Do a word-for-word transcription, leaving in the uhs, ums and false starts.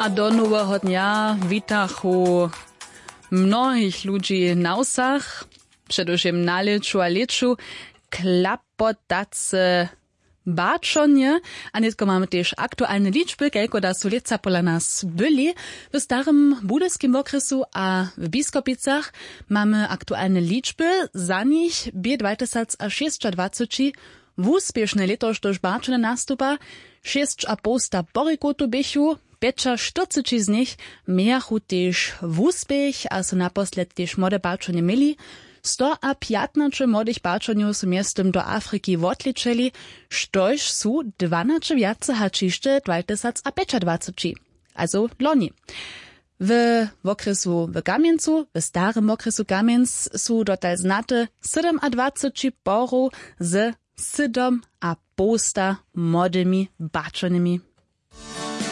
A do nowego dnia witachu mnohých ludzi na usach, především na leču a leču, klapotace bačonje, a netko mamy też aktualne liczby, kelko da su leca pola nas byli. W starym budyskim okresu a w Biskopicach mamy aktualne liczby, za nich bie dwa tysiące šestnadvajset w uspieszne letoštož bačone nastupa, šest a posta borikotu bychu, Pěča štyridsať z nich miachu tež v úspech a su naposled tež mode bačone mieli. sto a piętnaście młodych baczoniów su miestem do Afryki wotličeli, štož su dwanaście wiace hačište dwa tysiące piętnadvajset, also loni. W okresu w Kamjencu, w starym okresu Kamjenc su dotal znate dwadzieścia siedem porów z siedem a posta młodymi baczonymi